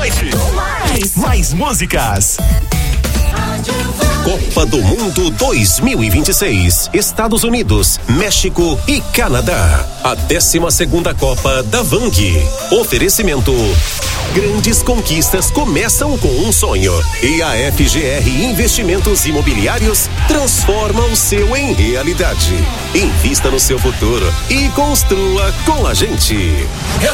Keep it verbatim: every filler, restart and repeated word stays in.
site. Mais, mais músicas. Copa do Mundo dois mil e vinte e seis, Estados Unidos, México e Canadá. A décima segunda Copa da Vang. Oferecimento: grandes conquistas começam com um sonho. E a F G R Investimentos Imobiliários transforma o seu em realidade. Invista no seu futuro e construa com a gente.